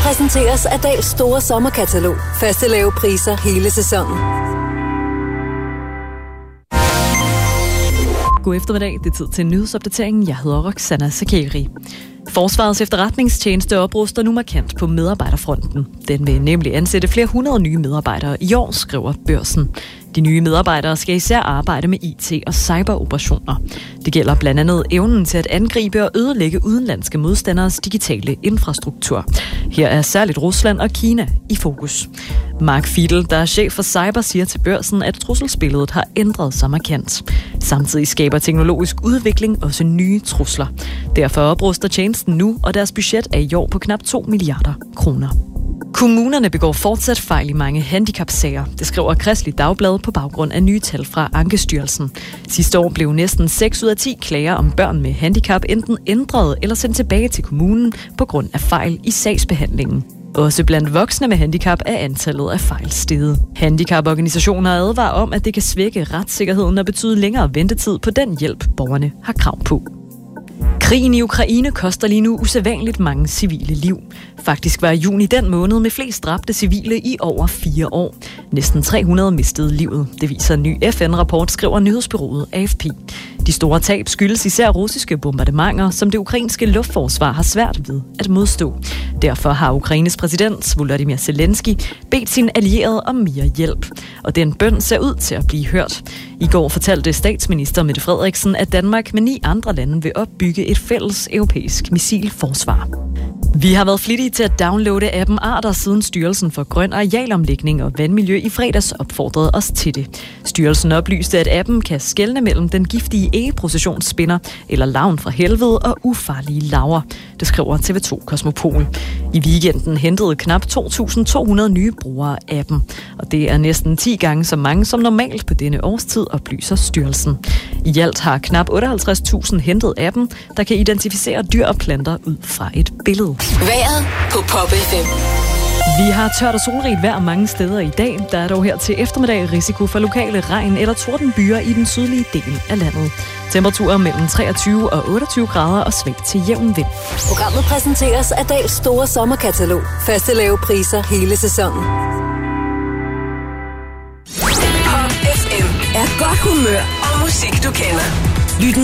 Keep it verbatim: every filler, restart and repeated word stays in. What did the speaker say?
præsenteres af Dahls store sommerkatalog. Faste lave priser hele sæsonen. God eftermiddag, det er tid til nyhedsopdateringen. Jeg hedder Roxana Sakeri. Forsvarets efterretningstjeneste opruster nu markant på medarbejderfronten. Den vil nemlig ansætte flere hundrede nye medarbejdere i år, skriver Børsen. De nye medarbejdere skal især arbejde med I T- og cyberoperationer. Det gælder blandt andet evnen til at angribe og ødelægge udenlandske modstanderes digitale infrastruktur. Her er særligt Rusland og Kina i fokus. Mark Fiedel, der er chef for cyber, siger til Børsen, at trusselsbilledet har ændret sig markant. Samtidig skaber teknologisk udvikling også nye trusler. Derfor opruster tjenesten nu, og deres budget er i år på knap to milliarder kroner. Kommunerne begår fortsat fejl i mange handicapsager. Det skriver Kristeligt Dagblad på baggrund af nye tal fra Ankestyrelsen. Sidste år blev næsten seks ud af ti klager om børn med handicap enten ændret eller sendt tilbage til kommunen på grund af fejl i sagsbehandlingen. Også blandt voksne med handicap er antallet af fejl steget. Handicaporganisationer advarer om, at det kan svække retssikkerheden og betyde længere ventetid på den hjælp, borgerne har krav på. Krigen i Ukraine koster lige nu usædvanligt mange civile liv. Faktisk var juni den måned med flest dræbte civile i over fire år. Næsten tre hundrede mistede livet. Det viser en ny F N-rapport, skriver nyhedsbureauet A F P. De store tab skyldes især russiske bombardementer, som det ukrainske luftforsvar har svært ved at modstå. Derfor har Ukraines præsident Volodymyr Zelensky bedt sine allierede om mere hjælp. Og den bøn ser ud til at blive hørt. I går fortalte statsminister Mette Frederiksen, at Danmark med ni andre lande vil opbygge et fælles europæisk missilforsvar. Vi har været flittige til at downloade appen Arter, siden Styrelsen for Grøn Arealomlægning og Vandmiljø i fredags opfordrede os til det. Styrelsen oplyste, at appen kan skelne mellem den giftige egeprocessionsspinder eller larven fra helvede og ufarlige larver. Det skriver T V to Kosmopol. I weekenden hentede knap to tusind to hundrede nye brugere af appen. Og det er næsten ti gange så mange som normalt på denne årstid, oplyser styrelsen. I alt har knap otteoghalvtreds tusind hentet appen, der kan identificere dyr og planter ud fra et billede. Vejret på Pop F M. Vi har tørt og solrigt vejr mange steder i dag. Der er dog her til eftermiddag risiko for lokale regn- eller tordenbyger i den sydlige del af landet. Temperaturer mellem treogtyve og otteogtyve grader og svag til jævn vind. Programmet præsenteres af Dahls store sommerkatalog. Faste lave priser hele sæsonen. Pop F M er godt humør og musik, du kender. Lyt